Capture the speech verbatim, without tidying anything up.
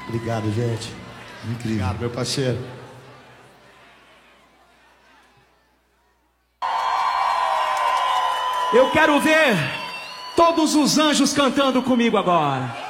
Obrigado, gente. Incrível. Obrigado, meu parceiro. Eu quero ver todos os anjos cantando comigo agora.